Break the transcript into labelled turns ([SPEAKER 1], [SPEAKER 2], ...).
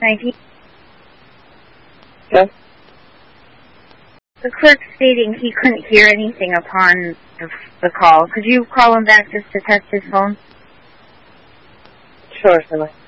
[SPEAKER 1] 19.
[SPEAKER 2] Yes.
[SPEAKER 1] The clerk stating he couldn't hear anything upon the call. Could you call him back just to test his phone?
[SPEAKER 2] Sure, certainly.